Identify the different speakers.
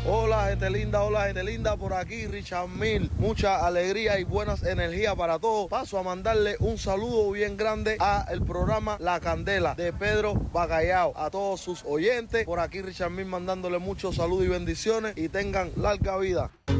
Speaker 1: Hola gente linda, por aquí Richard Mille. Mucha alegría y buenas energías para todos. Paso a mandarle un saludo bien grande a el programa La Candela de Pedro Bacallao. A todos sus oyentes, por aquí Richard Mille mandándole muchos saludos y bendiciones y tengan larga vida.